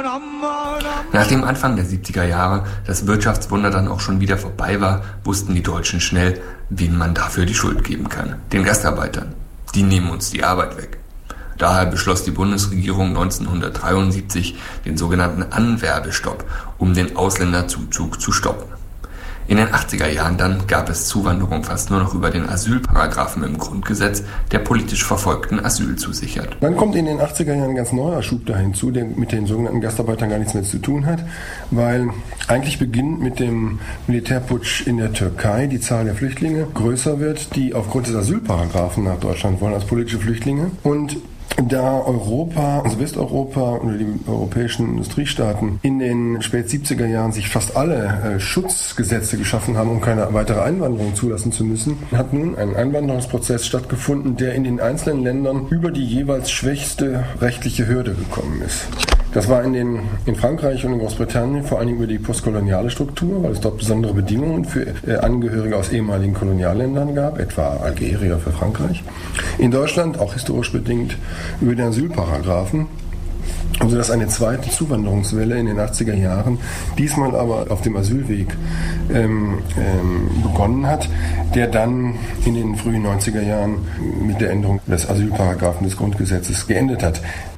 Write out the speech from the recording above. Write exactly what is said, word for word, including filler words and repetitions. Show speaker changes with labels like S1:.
S1: Nachdem Anfang der siebziger Jahre das Wirtschaftswunder dann auch schon wieder vorbei war, wussten die Deutschen schnell, wen man dafür die Schuld geben kann. Den Gastarbeitern. Die nehmen uns die Arbeit weg. Daher beschloss die Bundesregierung neunzehnhundertdreiundsiebzig den sogenannten Anwerbestopp, um den Ausländerzuzug zu stoppen. In den achtziger Jahren dann gab es Zuwanderung fast nur noch über den Asylparagraphen im Grundgesetz, der politisch Verfolgten Asyl zusichert.
S2: Dann kommt in den achtziger Jahren ein ganz neuer Schub da hinzu, der mit den sogenannten Gastarbeitern gar nichts mehr zu tun hat, weil eigentlich beginnt mit dem Militärputsch in der Türkei die Zahl der Flüchtlinge größer wird, die aufgrund des Asylparagraphen nach Deutschland wollen als politische Flüchtlinge. Und da Europa, also Westeuropa oder die europäischen Industriestaaten in den spät siebziger Jahren sich fast alle äh, Schutzgesetze geschaffen haben, um keine weitere Einwanderung zulassen zu müssen, hat nun ein Einwanderungsprozess stattgefunden, der in den einzelnen Ländern über die jeweils schwächste rechtliche Hürde gekommen ist. Das war in, den, in Frankreich und in Großbritannien vor allem über die postkoloniale Struktur, weil es dort besondere Bedingungen für äh, Angehörige aus ehemaligen Kolonialländern gab, etwa Algerier für Frankreich. In Deutschland, auch historisch bedingt, über den Asylparagraphen, sodass eine zweite Zuwanderungswelle in den achtziger Jahren, diesmal aber auf dem Asylweg, ähm, ähm, begonnen hat, der dann in den frühen neunziger Jahren mit der Änderung des Asylparagraphen des Grundgesetzes geendet hat.